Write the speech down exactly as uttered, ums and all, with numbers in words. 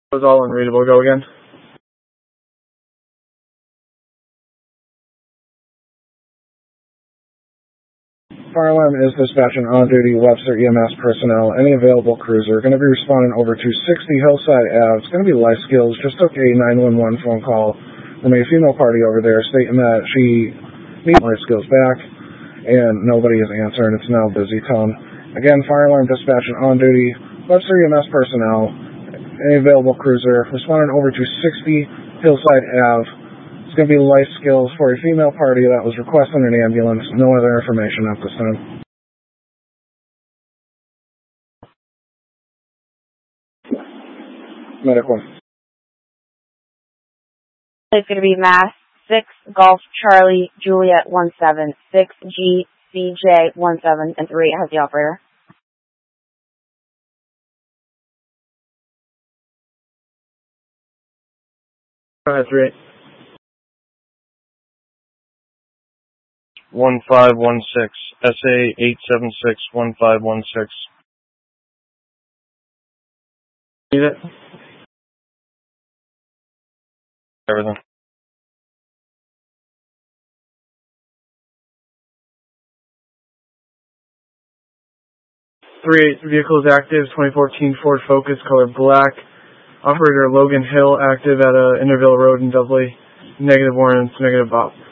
Was all unreadable. Go again. Fire alarm is dispatching on-duty Webster E M S personnel. Any available cruiser going to be responding over to sixty Hillside Ave. It's going to be Life Skills. Just took a nine one one phone call from a female party over there stating that she needs Life Skills back, and nobody is answering. It's now busy tone. Again, fire alarm dispatching on-duty Webster E M S personnel. Any available cruiser responding over to sixty Hillside Ave. It's going to be Life Skills for a female party that was requesting an ambulance. No other information at this time. Medic one. It's going to be Mass six Golf Charlie Juliet one seven six G C J one seven and three. Has the operator. Go ahead, three eight. one five one six, S A eight seven six one five one six. Need it? Everything. three eight, vehicle is active, twenty fourteen Ford Focus, color black. Operator Logan Hill, active at uh, Interville Road in Dudley. Negative warrants, negative op.